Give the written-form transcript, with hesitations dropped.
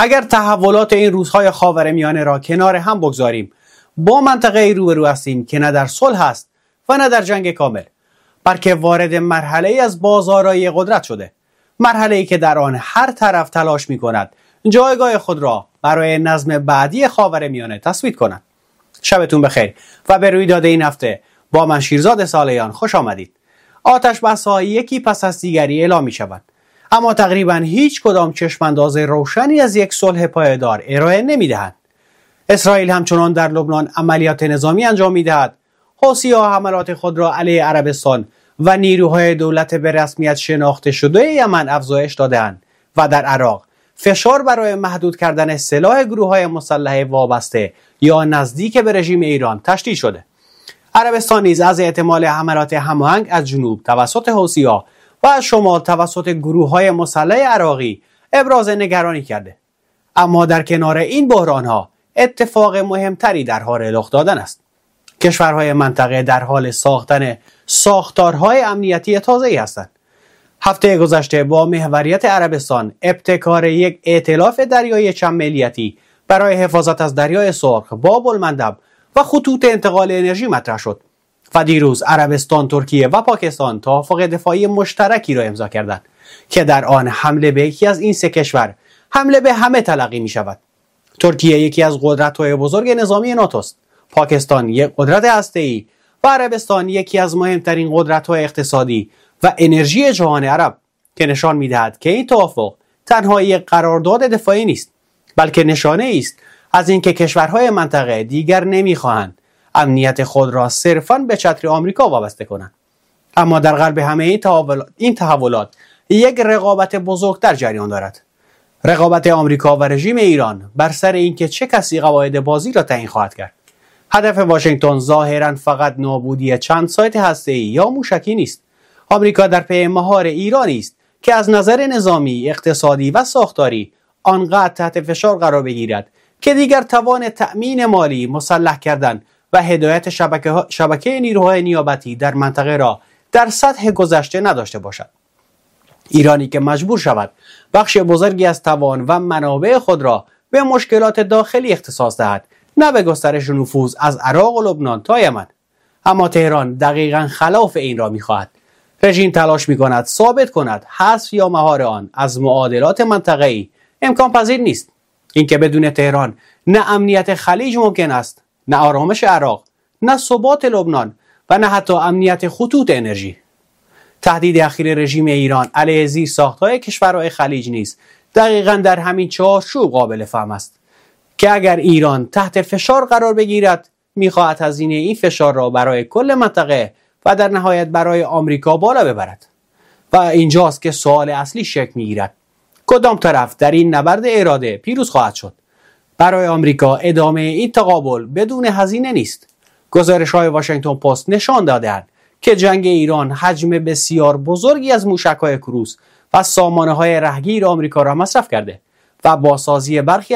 اگر تحولات این روزهای خاورمیانه را کنار هم بگذاریم، با منطقه روبرو هستیم که نه در صلح است و نه در جنگ کامل، بلکه وارد مرحله‌ای از بازآرایی قدرت شده، مرحله‌ای که در آن هر طرف تلاش می‌کند جایگاه خود را برای نظم بعدی خاورمیانه تثبیت کند. شبتون بخیر و به رویداد این هفته با من شیرزاد صالحیان خوش آمدید. آتش بس‌ها یکی پس از دیگری اعلام می‌شوند، اما تقریباً هیچ کدام چشم‌انداز روشنی از یک صلح پایدار ارائه نمی‌دهند. اسرائیل همچنان در لبنان عملیات نظامی انجام می‌دهد. حوثی‌ها حملات خود را علیه عربستان و نیروهای دولت به رسمیت شناخته شده یمن افزایش داده‌اند و در عراق فشار برای محدود کردن سلاح گروه‌های مسلح وابسته یا نزدیک به رژیم ایران تشدید شده. عربستان نیز از احتمال حملات هماهنگ از جنوب توسط حوثی‌ها و از شمال توسط گروه‌های مسلح عراقی ابراز نگرانی کرده. اما در کنار این بحران‌ها اتفاق مهمتری در حال رخ دادن است. کشورهای منطقه در حال ساختن ساختارهای امنیتی تازه‌ای هستند. هفته گذشته با محوریت عربستان ابتکار یک ائتلاف دریایی چند ملیتی برای حفاظت از دریای سرخ، باب المندب و خطوط انتقال انرژی مطرح شد و دیروز عربستان، ترکیه و پاکستان توافق دفاعی مشترکی را امضا کردند که در آن حمله به یکی از این سه کشور حمله به همه تلقی می شود. ترکیه یکی از قدرت‌های بزرگ نظامی ناتو است، پاکستان یک قدرت هسته‌ای و عربستان یکی از مهمترین قدرت‌های اقتصادی و انرژی جهان عرب، که نشان می‌دهد که این توافق تنها یک قرارداد دفاعی نیست، بلکه نشانه است از اینکه کشورهای منطقه دیگر نمی‌خواهند امنیت خود را صرفاً به چتر آمریکا وابسته کنند. اما در قلب همه این تحولات یک رقابت بزرگ در جریان دارد. رقابت آمریکا و رژیم ایران بر سر اینکه چه کسی قواعد بازی را تعیین خواهد کرد. هدف واشنگتن ظاهراً فقط نابودی چند سایت هسته‌ای یا موشکی نیست. آمریکا در پی مهار ایرانی است که از نظر نظامی، اقتصادی و ساختاری آنقدر تحت فشار قرار بگیرد که دیگر توان تأمین مالی، مسلح کردن و هدایت شبکه نیروهای نیابتی در منطقه را در سطح گذشته نداشته باشد. ایرانی که مجبور شود بخش بزرگی از توان و منابع خود را به مشکلات داخلی اختصاص دهد، نه به گسترش نفوذ از عراق و لبنان تا یمن. اما تهران دقیقاً خلاف این را می‌خواهد. رژیم تلاش می‌کند ثابت کند حذف یا مهار آن از معادلات منطقه‌ای امکان پذیر نیست. اینکه بدون تهران نه امنیت خلیج ممکن است، نه آرامش عراق، نه ثبات لبنان و نه حتی امنیت خطوط انرژی. تهدید اخیر رژیم ایران علیه زیرساخت‌های کشورهای خلیج نیز دقیقاً در همین چارچوب قابل فهم است که اگر ایران تحت فشار قرار بگیرد، می‌خواهد هزینه این فشار را برای کل منطقه و در نهایت برای آمریکا بالا ببرد. و اینجاست که سوال اصلی شکل می‌گیرد: کدام طرف در این نبرد اراده پیروز خواهد شد؟ برای آمریکا ادامه این تقابل بدون هزینه نیست. گزارش‌های واشنگتن پست نشان داده‌اند که جنگ ایران حجم بسیار بزرگی از موشک‌های کروز و سامانه‌های رهگیر آمریکا را مصرف کرده و بازسازی برخی